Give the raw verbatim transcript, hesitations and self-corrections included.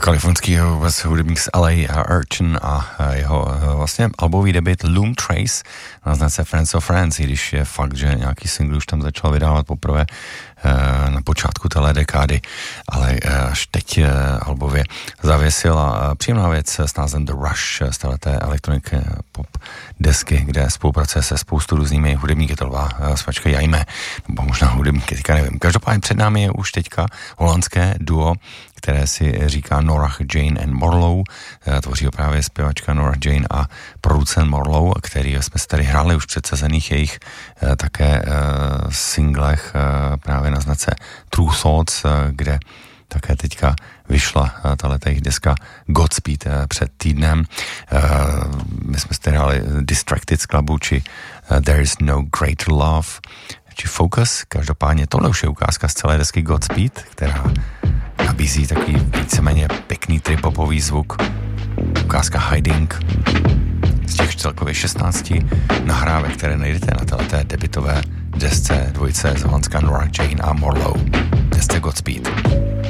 kalifornský vůbec hudebník z L A Urchin a jeho vlastně albový debut Loom Trace na značce Friends of Friends, i když je fakt, že nějaký single už tam začal vydávat poprvé na počátku téhle dekády, ale až teď albově zavěsila příjemná věc s názvem The Rush z téhleté elektronik pop desky, kde spolupracuje se spoustu různými hudebníky, to nová svačka Jajme, nebo možná hudebníky, teďka nevím. Každopádně před námi je už teďka holandské duo, které si říká Norah Jane and Morlow. Tvoří ho právě zpěvačka Norah Jane a producent Morlow, který jsme se tady hráli už předsazených jejich také singlech právě na značce True Thoughts, kde také teďka vyšla tato jejich deska Godspeed před týdnem. My jsme se hráli Distracted z Clubu, či There is no greater love, či Focus. Každopádně tohle už je ukázka z celé desky Godspeed, která nabízí takový víceméně pěkný tripopový zvuk. Ukázka Hiding z těch celkově šestnácti nahrávek, které najdete na této debutové desce dvojice z Holandska Norah Jane a Morlow. Desce Godspeed.